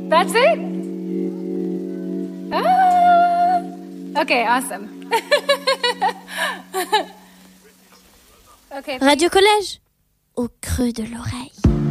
That's it? Ah! Okay, awesome. Radio Collège, au creux de l'oreille.